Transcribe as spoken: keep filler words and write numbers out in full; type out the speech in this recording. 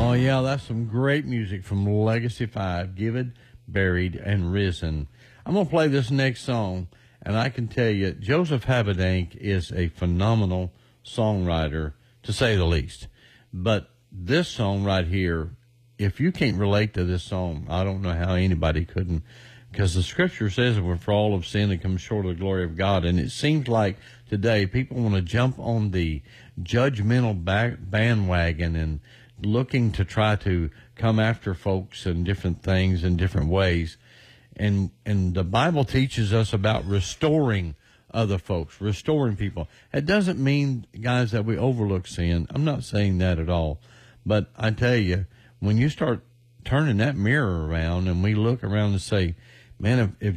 Oh, yeah, that's some great music from Legacy five, Given, Buried, and Risen. I'm going to play this next song, and I can tell you, Joseph Habedank is a phenomenal songwriter, to say the least. But this song right here, if you can't relate to this song, I don't know how anybody couldn't, because the scripture says that we're for all of sin and come short of the glory of God. And it seems like today people want to jump on the judgmental back bandwagon and looking to try to come after folks and different things in different ways. And, and the Bible teaches us about restoring other folks, restoring people. It doesn't mean, guys, that we overlook sin. I'm not saying that at all. But I tell you, when you start turning that mirror around and we look around and say, man, if, if